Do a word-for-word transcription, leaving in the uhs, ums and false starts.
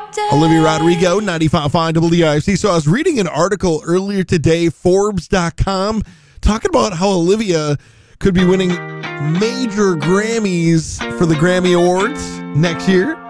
Olivia Rodrigo, ninety-five point five W I F C. So I was reading an article earlier today, Forbes dot com, talking about how Olivia could be winning major Grammys for the Grammy Awards next year.